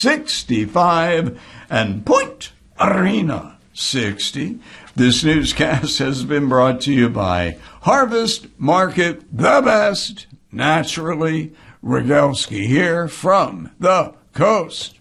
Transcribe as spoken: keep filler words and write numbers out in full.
sixty-five, and Point Arena sixty. This newscast has been brought to you by Harvest Market, the best, naturally. Rogalski here from the coast.